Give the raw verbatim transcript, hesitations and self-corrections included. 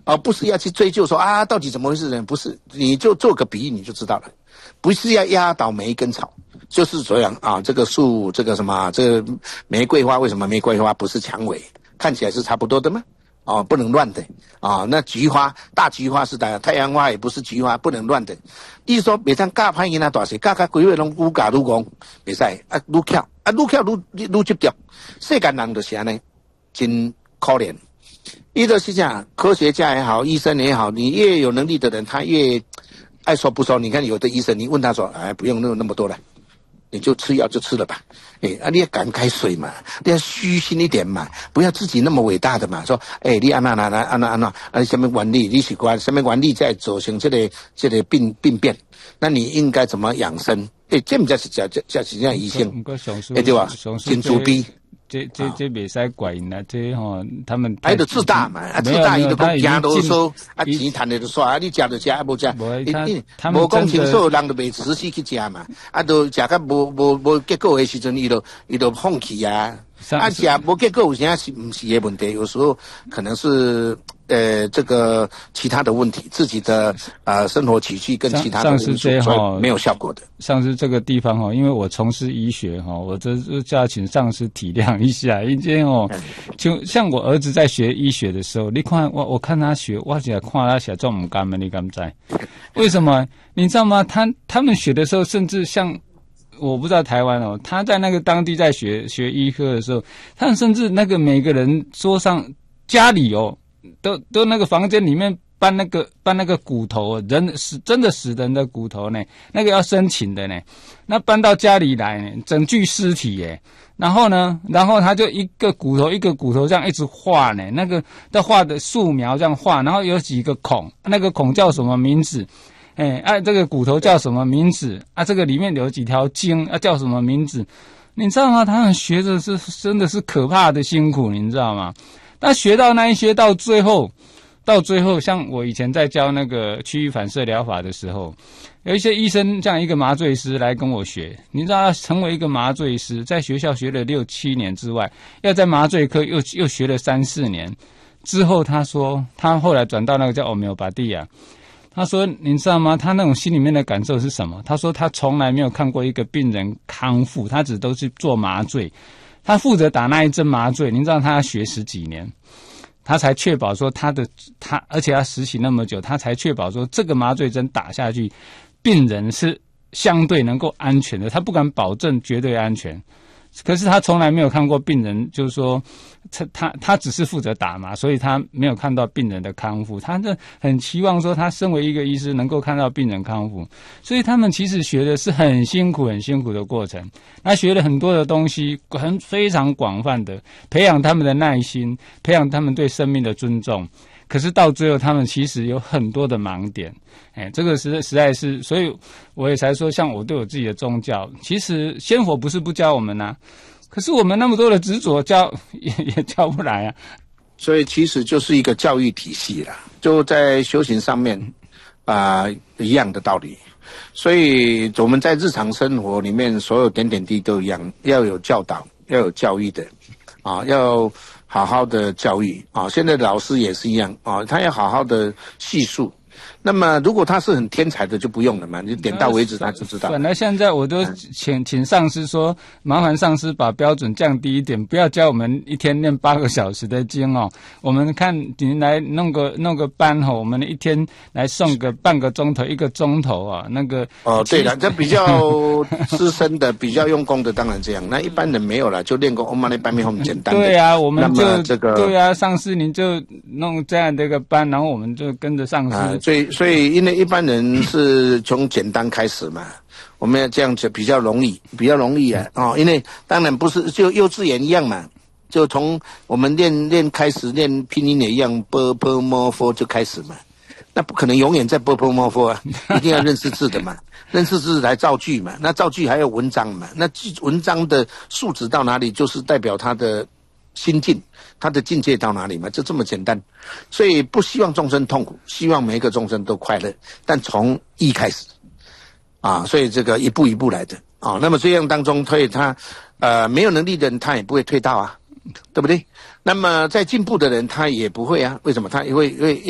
而、呃、不是要去追究说啊到底怎么回事呢？不是，你就做个比喻你就知道了，不是要压倒每一根草，就是这样啊。这个树，这个什么，这个玫瑰花为什么玫瑰花不是蔷薇？看起来是差不多的吗？哦，不能乱的啊、哦。那菊花，大菊花是的，太阳花也不是菊花，不能乱的。意思说，别像教歹囡仔大细，教教规位拢愈教愈戆，袂使啊，愈巧啊，愈巧愈愈执着。世间人就是安尼，真可怜。伊就是讲，科学家也好，医生也好，你越有能力的人，他越爱说不说。你看有的医生，你问他说，哎，不用那那么多了。你就吃药就吃了吧，哎啊，你要敢开水嘛，你要虚心一点嘛，不要自己那么伟大的嘛。说，哎，你安那安那安那安那啊，什么原理？你是关什么原理在造成这个这个病病变？那你应该怎么养生？哎，这不才是这这这是这样医生，哎对吧？真自卑。 这这这袂使怪人啊！这吼、哦，他们还得自大嘛，啊自大伊就讲行啰嗦，啊钱赚的就煞，啊你食就食，啊无食，无讲清楚，人就袂仔细去食嘛，啊都食甲无无无结果的时阵，伊就伊就放弃啊。啊，食无结果有啥是不是的问题？有时候可能是呃这个其他的问题，自己的呃生活起居跟其他的因素，所以没有效果的。 上次这个地方哈，因为我从事医学哈，我这就要请上司体谅一下，因为哦，就像我儿子在学医学的时候，你看我我看他学，我只看他写这么干嘛，你敢不知？为什么？你知道吗？他他们学的时候，甚至像。我不知道台湾哦，他在那个当地在学学医科的时候，他们甚至那个每个人桌上家里哦，都都那个房间里面搬那个搬那个骨头，人死真的死人的骨头呢，那个要申请的呢，那搬到家里来呢，整具尸体耶，然后呢，然后他就一个骨头一个骨头这样一直画呢，那个他画的素描这样画，然后有几个孔，那个孔叫什么名字？哎，啊，这个骨头叫什么名字？啊，这个里面有几条筋啊，叫什么名字？你知道吗？他们学的是真的是可怕的辛苦，你知道吗？那学到那一些，到最后，到最后，像我以前在教那个区域反射疗法的时候，有一些医生，像一个麻醉师来跟我学，你知道，他成为一个麻醉师，在学校学了六七年之外，要在麻醉科又又学了三四年之后，他说他后来转到那个叫欧米欧巴蒂亚。他说：“你知道吗？他那种心里面的感受是什么？他说他从来没有看过一个病人康复，他只都是做麻醉，他负责打那一针麻醉。你知道他要学十几年，他才确保说他的他，而且要实习那么久，他才确保说这个麻醉针打下去，病人是相对能够安全的。他不敢保证绝对安全。”可是他从来没有看过病人，就是说，他他他只是负责打嘛，所以他没有看到病人的康复。他这很期望说，他身为一个医师能够看到病人康复，所以他们其实学的是很辛苦、很辛苦的过程。他学了很多的东西，很非常广泛的培养他们的耐心，培养他们对生命的尊重。可是到最后，他们其实有很多的盲点，哎，这个实实在是，所以我也才说，像我对我自己的宗教，其实仙佛不是不教我们啊，可是我们那么多的执着教也也教不来啊。 所以其实就是一个教育体系啦，就在修行上面啊、呃、一样的道理。所以我们在日常生活里面，所有点点滴都一样，要有教导，要有教育的啊，要好好的教育啊，现在的老师也是一样啊，他要好好的细数。那么如果他是很天才的就不用了嘛，你点到为止他就知道。 本来现在我都请请上司说，麻烦上司把标准降低一点，不要教我们一天念八个小时的经哦。我们看你来弄个弄个班哦，我们一天来送个半个钟头一个钟头啊，那个哦对了，这比较资深的比较用功的当然这样，那一般人没有了，就练个欧曼那班面很简单的。 对啊，我们就这个对啊，上司您就弄这样的一个班，然后我们就跟着上司。 啊、所以所以因为一般人是从简单开始嘛，我们要这样子比较容易，比较容易啊哦，因为当然不是就幼稚园一样嘛，就从我们练练开始练拼音也一样 ，b p m f 就开始嘛，那不可能永远在 b p m f 啊，一定要认识字的嘛，认识字来造句嘛，那造句还有文章嘛，那文章的数值到哪里，就是代表它的心境，他的境界到哪里嘛？就这么简单。所以不希望众生痛苦，希望每一个众生都快乐，但从一开始啊，所以这个一步一步来的啊。那么这样当中，所以他呃没有能力的人，他也不会退道啊，对不对？那么在进步的人，他也不会啊。为什么？他也会因为